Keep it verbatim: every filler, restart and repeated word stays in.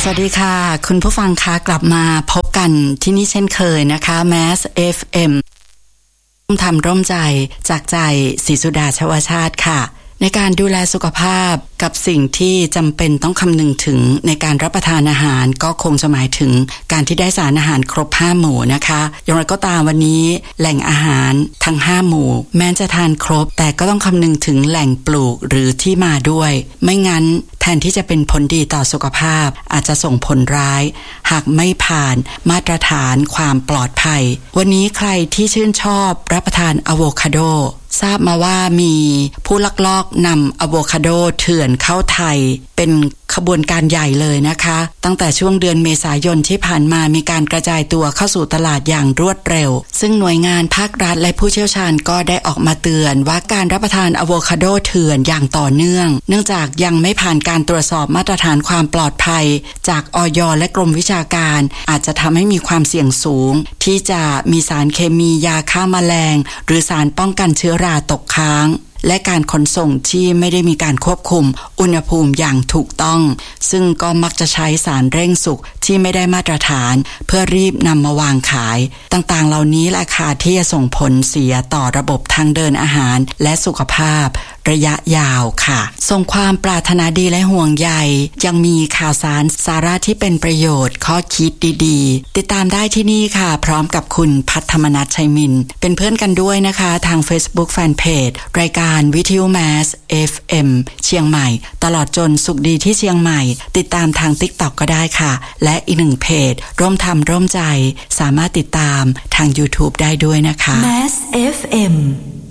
วัสดีค่ะคุณผู้ฟังคะกลับมาพบกันที่นี่เช่นเคยนะคะ Mass เอฟ เอ็ม ทำร่มใจจากใจศรีสุดาชวชาติค่ะในการดูแลสุขภาพกับสิ่งที่จำเป็นต้องคำนึงถึงในการรับประทานอาหารก็คงจะหมายถึงการที่ได้สารอาหารครบห้าหมู่นะคะอย่างไรก็ตามวันนี้แหล่งอาหารทั้งห้าหมู่แม้จะทานครบแต่ก็ต้องคำนึงถึงแหล่งปลูกหรือที่มาด้วยไม่งั้นแทนที่จะเป็นผลดีต่อสุขภาพอาจจะส่งผลร้ายหากไม่ผ่านมาตรฐานความปลอดภัยวันนี้ใครที่ชื่นชอบรับประทานอะโวคาโดทราบมาว่ามีผู้ลักลอบนำอะโวคาโดเถื่อนเข้าไทยเป็นขบวนการใหญ่เลยนะคะตั้งแต่ช่วงเดือนเมษายนที่ผ่านมามีการกระจายตัวเข้าสู่ตลาดอย่างรวดเร็วซึ่งหน่วยงานภาครัฐและผู้เชี่ยวชาญก็ได้ออกมาเตือนว่าการรับประทานอะโวคาโดเถื่อนอย่างต่อเนื่องเนื่องจากยังไม่ผ่านการตรวจสอบมาตรฐานความปลอดภัยจากอย.และกรมวิชาการอาจจะทำให้มีความเสี่ยงสูงที่จะมีสารเคมียาฆ่าแมลงหรือสารป้องกันเชื้อราตกค้างและการขนส่งที่ไม่ได้มีการควบคุมอุณหภูมิอย่างถูกต้องซึ่งก็มักจะใช้สารเร่งสุกที่ไม่ได้มาตรฐานเพื่อรีบนำมาวางขายต่างๆเหล่านี้แหละค่ะที่จะส่งผลเสียต่อระบบทางเดินอาหารและสุขภาพระยะยาวค่ะส่งความปรารถนาดีและห่วงใยยังมีข่าวสารสาระที่เป็นประโยชน์ข้อคิดดีๆติดตามได้ที่นี่ค่ะพร้อมกับคุณพัฒมนัสชัยมินเป็นเพื่อนกันด้วยนะคะทาง Facebook Fanpage รายการวิทยุ Mass เอฟ เอ็ม เชียงใหม่ตลอดจนสุขดีที่เชียงใหม่ติดตามทาง TikTok ก็ได้ค่ะและอีกหนึ่งเพจร่วมทำร่วมใจสามารถติดตามทาง YouTube ได้ด้วยนะคะ Mass เอฟ เอ็ม